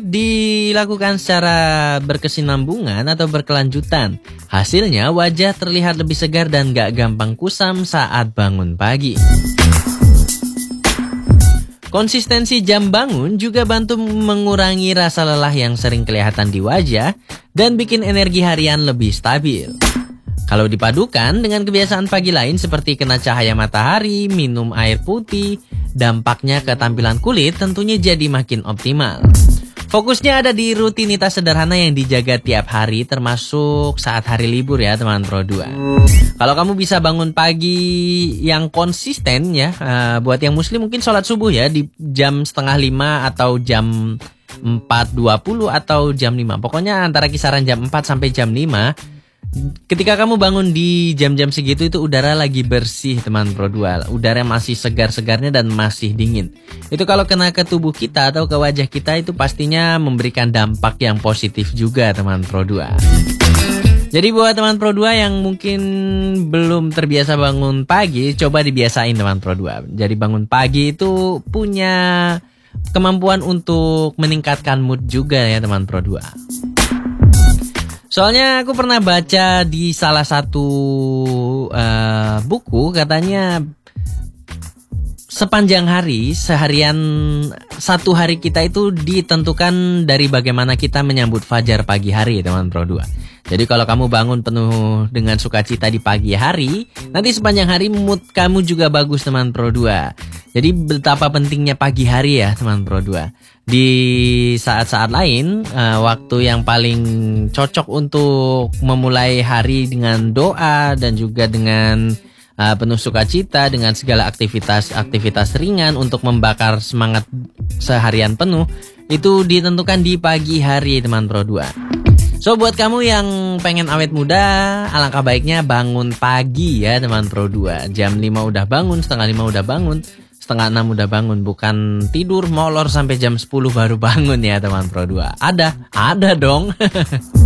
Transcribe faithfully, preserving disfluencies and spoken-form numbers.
dilakukan secara berkesinambungan atau berkelanjutan. Hasilnya wajah terlihat lebih segar dan gak gampang kusam saat bangun pagi. Konsistensi jam bangun juga bantu mengurangi rasa lelah yang sering kelihatan di wajah dan bikin energi harian lebih stabil. Kalau dipadukan dengan kebiasaan pagi lain seperti kena cahaya matahari, minum air putih, dampaknya ke tampilan kulit tentunya jadi makin optimal. Fokusnya ada di rutinitas sederhana yang dijaga tiap hari termasuk saat hari libur ya teman Pro dua. Kalau kamu bisa bangun pagi yang konsisten ya, uh, buat yang muslim mungkin sholat subuh ya di jam setengah lima atau jam empat dua puluh atau jam lima. Pokoknya antara kisaran jam empat sampai jam lima. Ketika kamu bangun di jam-jam segitu itu udara lagi bersih teman Pro dua. Udara masih segar-segarnya dan masih dingin. Itu kalau kena ke tubuh kita atau ke wajah kita itu pastinya memberikan dampak yang positif juga teman Pro dua. Jadi buat teman Pro dua yang mungkin belum terbiasa bangun pagi, coba dibiasain teman Pro dua. Jadi bangun pagi itu punya kemampuan untuk meningkatkan mood juga ya teman Pro dua. Soalnya aku pernah baca di salah satu uh, buku katanya sepanjang hari, seharian satu hari kita itu ditentukan dari bagaimana kita menyambut fajar pagi hari teman Pro dua. Jadi kalau kamu bangun penuh dengan sukacita di pagi hari, nanti sepanjang hari mood kamu juga bagus teman Pro dua. Jadi betapa pentingnya pagi hari ya teman Pro dua. Di saat-saat lain, uh, waktu yang paling cocok untuk memulai hari dengan doa dan juga dengan uh, penuh sukacita, dengan segala aktivitas-aktivitas ringan untuk membakar semangat seharian penuh, itu ditentukan di pagi hari teman Pro dua. So buat kamu yang pengen awet muda, alangkah baiknya bangun pagi ya teman Pro dua. Jam lima udah bangun, setengah lima udah bangun, setengah enam udah bangun, bukan tidur molor sampai jam sepuluh baru bangun ya teman Pro dua. Ada, ada dong.